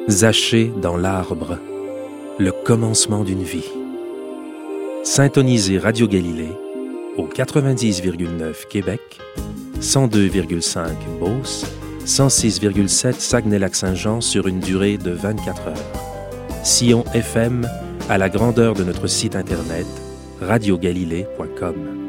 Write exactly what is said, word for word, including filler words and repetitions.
Zaché dans l'arbre, le commencement d'une vie. Syntonisez Radio Galilée au quatre-vingt-dix virgule neuf Québec, cent deux virgule cinq Beauce, cent six virgule sept Saguenay-Lac-Saint-Jean sur une durée de vingt-quatre heures. Sillon F M à la grandeur de notre site internet radio galilée point com.